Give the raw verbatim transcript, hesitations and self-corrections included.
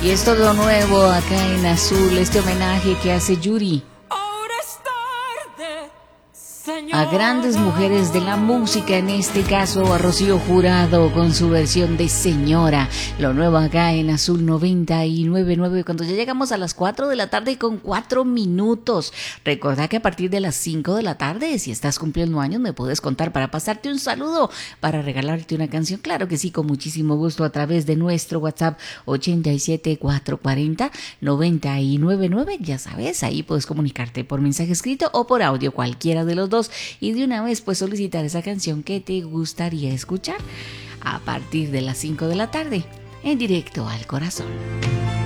Y es todo nuevo acá en Azul, este homenaje que hace Yuri a grandes mujeres de la música, en este caso a Rocío Jurado con su versión de Señora. Lo nuevo acá en Azul noventa y nueve punto nueve, cuando ya llegamos a las cuatro de la tarde con cuatro minutos. Recordá que a partir de las cinco de la tarde, si estás cumpliendo años, me puedes contar para pasarte un saludo, para regalarte una canción. Claro que sí, con muchísimo gusto, a través de nuestro WhatsApp ochenta y siete, cuatrocientos cuarenta, noventa y nueve nueve. Ya sabes, ahí puedes comunicarte por mensaje escrito o por audio, cualquiera de los dos. Y de una vez pues solicitar esa canción que te gustaría escuchar a partir de las cinco de la tarde, en directo al corazón.